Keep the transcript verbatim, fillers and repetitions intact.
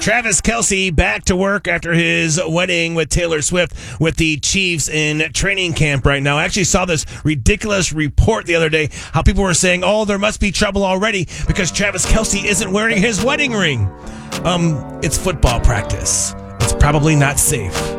Travis Kelce back to work after his wedding with Taylor Swift with the Chiefs in training camp right now. I actually saw this ridiculous report the other day, how people were saying, oh, there must be trouble already because Travis Kelce isn't wearing his wedding ring. Um, it's football practice. It's probably not safe.